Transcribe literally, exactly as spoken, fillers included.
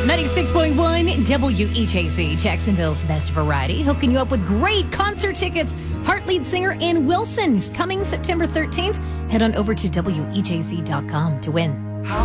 ninety-six point one W E J C, Jacksonville's best variety, hooking you up with great concert tickets. Heart lead singer Ann Wilson is coming September thirteenth. Head on over to W E J C dot com to win.